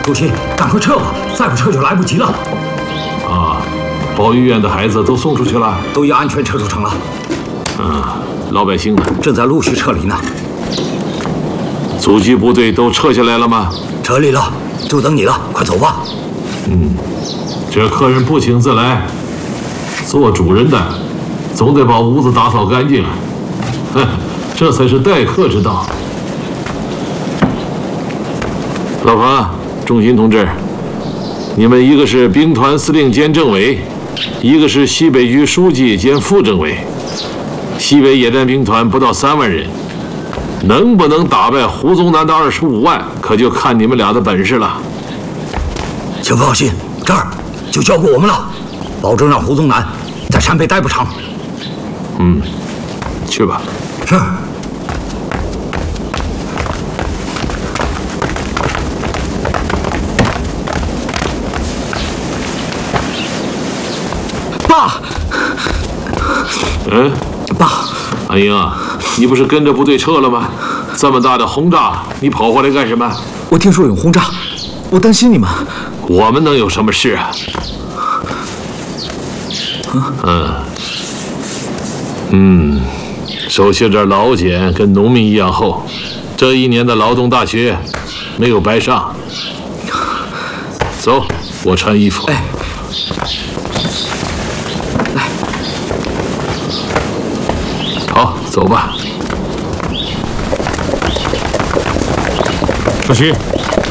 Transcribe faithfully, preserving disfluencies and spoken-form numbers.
主席，赶快撤吧，再不撤就来不及了。 啊，保育院的孩子都送出去了， 都已安全撤出城了。 嗯，老百姓呢？ 正在陆续撤离呢。 阻击部队都撤下来了吗？ 撤离了，就等你了，快走吧。 嗯，这客人不请自来，做主人的总得把屋子打扫干净，哼，这才是待客之道。老彭、仲新同志，你们一个是兵团司令兼政委，一个是西北局书记兼副政委。西北野战兵团不到三万人，能不能打败胡宗南的二十五万，可就看你们俩的本事了。 请放心，这儿就交给我们了，保证让胡宗南在陕北待不长。 嗯，去吧。 是。爸。 嗯， 爸。 安英啊，你不是跟着部队撤了吗？这么大的轰炸，你跑回来干什么？ 我听说有轰炸，我担心你们。 我们能有什么事啊？嗯嗯，手续这劳检跟农民一样厚，这一年的劳动大学没有白上。走，我穿衣服。 哎，来， 好，走吧。 主席，